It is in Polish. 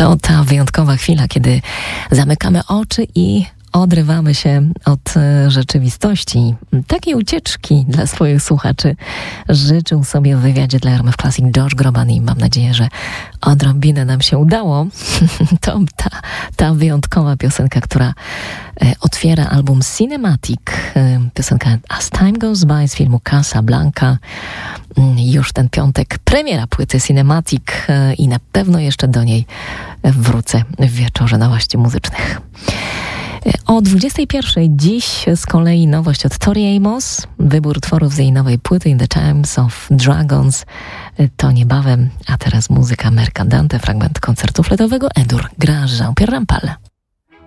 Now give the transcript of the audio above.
To ta wyjątkowa chwila, kiedy zamykamy oczy i odrywamy się od rzeczywistości. Takiej ucieczki dla swoich słuchaczy życzył sobie w wywiadzie dla RMF Classic Josh Groban i mam nadzieję, że odrobinę nam się udało. To ta wyjątkowa piosenka, która otwiera album Cinematic. Piosenka As Time Goes By z filmu Casablanca. Już ten piątek premiera płyty Cinematic i na pewno jeszcze do niej wrócę w wieczorze nowości muzycznych. O 21:00 dziś z kolei nowość od Tori Amos, wybór tworów z jej nowej płyty In the Times of Dragons. To niebawem, a teraz muzyka Mercadante, fragment koncertu fletowego Edur gra Jean-Pierre Rampal.